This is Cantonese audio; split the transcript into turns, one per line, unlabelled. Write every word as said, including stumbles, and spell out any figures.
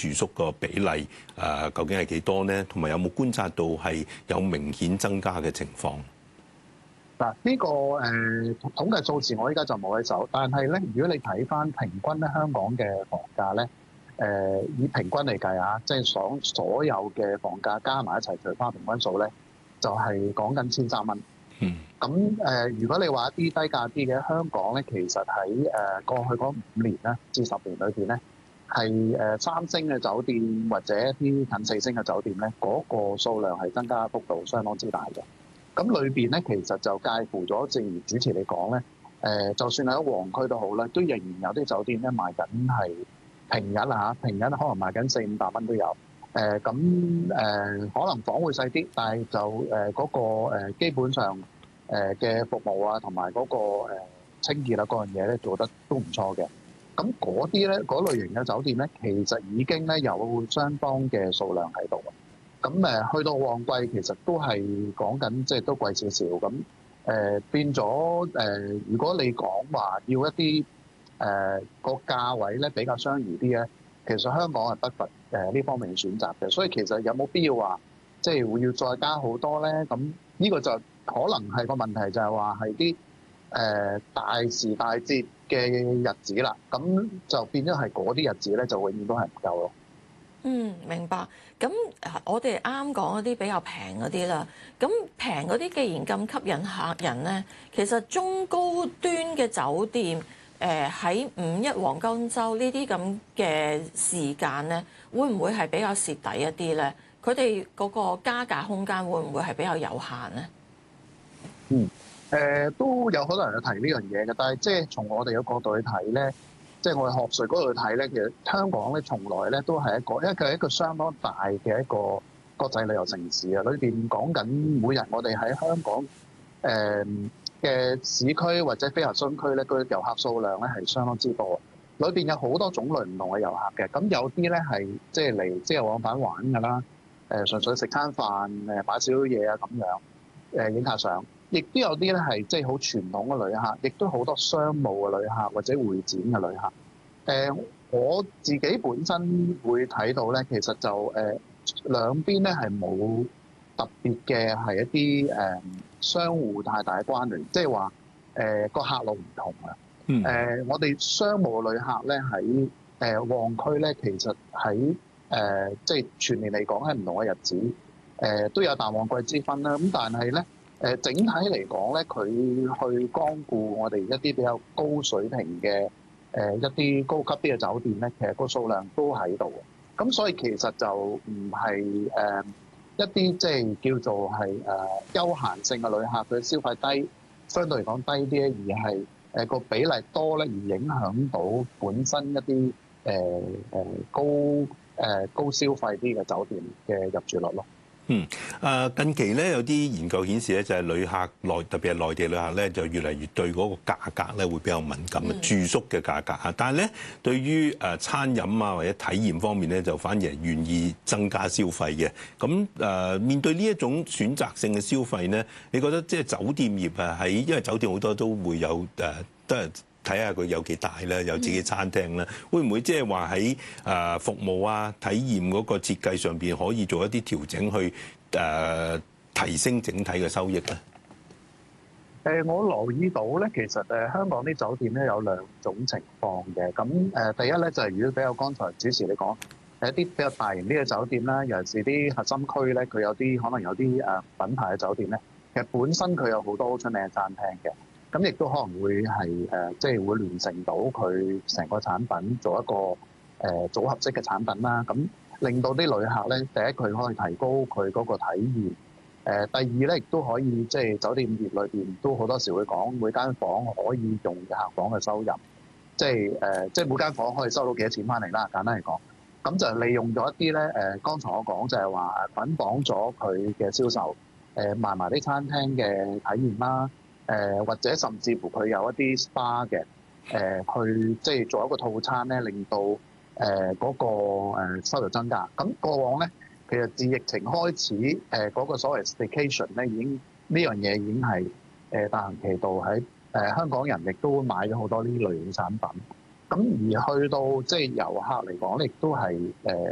住宿個比例誒、呃、究竟係幾多呢？同埋有冇觀察到係有明顯增加嘅情況？
嗱，呢個誒統計數字我依家就冇喺手，但係咧，如果你睇翻平均咧，香港嘅房價咧，誒以平均嚟計啊，即係所所有嘅房價加埋一齊除翻平均數咧，就係講緊千三蚊。
嗯。
咁誒，如果你話一啲低價啲嘅，香港咧，其實喺誒過去嗰五年咧至十年裏邊咧，係誒三星嘅酒店或者一啲近四星嘅酒店咧，嗰個數量係增加幅度相當之大嘅。咁裏邊咧，其實就介乎咗，正如主持你講咧，誒，就算喺旺區都好咧，都仍然有啲酒店咧賣緊係平日啊嚇，平日可能賣緊四五百蚊都有。誒咁誒，可能房會細啲，但係就誒嗰個誒基本上誒嘅服務啊，同埋嗰個誒清潔啊嗰樣嘢咧做得都唔錯嘅。咁嗰啲咧，嗰類型嘅酒店咧，其實已經咧有相當嘅數量喺度。咁誒去到旺季，其實都係講緊，即係都貴少少。咁誒、呃、變咗誒、呃，如果你講話要一啲誒個價位咧比較相宜啲咧，其實香港係不乏誒呢方面嘅選擇嘅。所以其實有冇必要話即係會要再加好多咧？咁呢個就可能係個問題，就係話係啲誒大時大節嘅日子啦。咁就變咗係嗰啲日子咧，就永遠都係唔夠咯。
嗯，明白。咁我哋啱講嗰啲比較平嗰啲啦。咁平嗰啲既然咁吸引客人咧，其實中高端嘅酒店，誒喺五一黃金週呢啲咁嘅時間咧，會唔會係比較蝕底一啲咧？佢哋嗰個加價空間會唔會係比較有限咧？
嗯，誒、呃、都有可能有提呢樣嘢嘅，但係即係從我哋嘅角度去睇咧。即係我哋學術嗰度睇咧，其實香港咧從來咧都係一個，因為佢係一個相當大嘅一個國際旅遊城市啊。裏邊講緊每日我哋喺香港誒嘅市區或者非核心區咧，個遊客數量咧係相當之多。裏邊有好多種類唔同嘅遊客嘅，咁有啲咧係即係嚟即係往返玩㗎啦，誒純粹食餐飯誒買少少嘢啊咁樣，誒影下相。亦都有啲咧係即係好傳統嘅旅客，亦都好多商務嘅旅客或者會展嘅旅客。誒、呃，我自己本身會睇到咧，其實就誒、呃、兩邊咧係冇特別嘅係一啲誒、呃、相互太大嘅關聯，即係話誒個客路唔同啊。誒、嗯呃，我哋商務旅客咧喺誒旺區咧，其實喺誒即係全年嚟講喺唔同嘅日子，誒、呃、都有淡旺季之分啦。咁但係咧。誒整體嚟講咧，佢去光顧我哋一啲比較高水平嘅誒一啲高級啲嘅酒店咧，其實個數量都喺度。咁所以其實就唔係誒一啲即係叫做係誒休閒性嘅旅客，佢消費低，相對嚟講低啲，而係誒個比例多咧，而影響到本身一啲誒誒高誒高消費啲嘅酒店嘅入住率咯。
嗯，誒近期咧有啲研究顯示咧，就係旅客內特別係內地旅客咧，就越嚟越對嗰個價格咧會比較敏感嘅、嗯、住宿嘅價格嚇。但係咧，對於誒餐飲啊或者體驗方面咧，就反而係願意增加消費嘅。咁誒面對呢一種選擇性嘅消費咧，你覺得即係酒店業啊喺因為酒店好多都會有誒都係。睇下佢有幾大咧，有自己餐廳咧，會唔會即係話喺誒服務啊、體驗嗰個設計上邊可以做一啲調整，去誒提升整體嘅收益咧？
誒，我留意到咧，其實誒香港啲酒店咧有兩種情況嘅。咁誒，第一咧就係如果比較剛才主持你講，係一啲比較大型啲嘅酒店啦，尤其是啲核心區咧，佢有啲可能有啲誒品牌嘅酒店咧，其實本身佢有好多好出名嘅餐廳嘅。咁亦都可能會係誒，即係會聯成到佢成個產品做一個誒、呃、組合式嘅產品啦。咁令到啲旅客咧，第一佢可以提高佢嗰個體驗。誒、呃，第二咧亦都可以即係酒店業裏邊都好多時會講，每間房可以用嘅客房嘅收入，即係誒、呃，即係每間房可以收到幾多錢翻嚟啦。簡單嚟講，咁就利用咗一啲咧誒，剛才我講就係話捆綁咗佢嘅銷售，誒賣埋啲餐廳嘅體驗啦。誒或者甚至乎佢有一啲 S P A 嘅誒，去即係做一個套餐咧，令到誒嗰個誒收入增加。咁過往咧，其實自疫情開始，誒嗰個所謂 staycation 咧，已經呢樣嘢已經係誒大行其道，喺誒香港人亦都買咗好多呢類型產品。咁而去到即係遊客嚟講咧，亦都係誒